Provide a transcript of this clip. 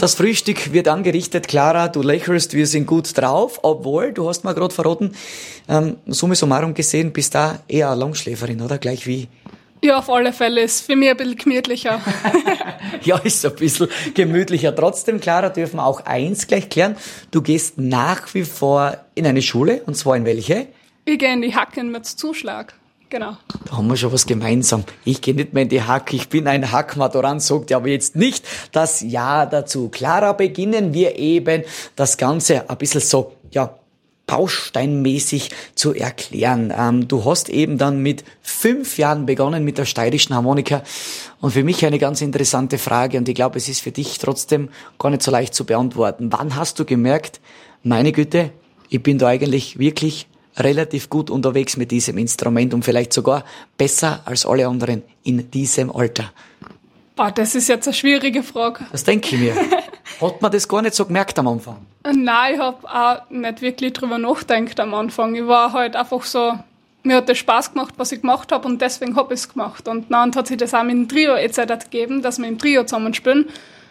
Das Frühstück wird angerichtet. Clara, du lächelst, wir sind gut drauf, obwohl, du hast mir gerade verraten, summa summarum gesehen, bist da eher eine Langschläferin, oder? Gleich wie... Ja, auf alle Fälle. Ist für mich ein bisschen gemütlicher. Ja, ist ein bisschen gemütlicher. Trotzdem, Clara, dürfen wir auch eins gleich klären. Du gehst nach wie vor in eine Schule, und zwar in welche? Ich gehe in die Hacken mit Zuschlag. Genau. Da haben wir schon was gemeinsam. Ich gehe nicht mehr in die Hack, ich bin ein Hackmaturant, sagt ja aber jetzt nicht das Ja dazu. Clara, beginnen wir eben das Ganze ein bisschen so, ja, bausteinmäßig zu erklären. Du hast eben dann mit 5 Jahren begonnen mit der steirischen Harmonika und für mich eine ganz interessante Frage und ich glaube, es ist für dich trotzdem gar nicht so leicht zu beantworten. Wann hast du gemerkt, meine Güte, ich bin da eigentlich wirklich relativ gut unterwegs mit diesem Instrument und vielleicht sogar besser als alle anderen in diesem Alter? Boah, das ist jetzt eine schwierige Frage. Das denke ich mir. Hat man das gar nicht so gemerkt am Anfang? Nein, ich habe auch nicht wirklich drüber nachgedacht am Anfang. Ich war halt einfach so, mir hat das Spaß gemacht, was ich gemacht habe und deswegen habe ich es gemacht. Und dann hat sich das auch mit dem Trio jetzt gegeben, dass wir im Trio zusammen spielen.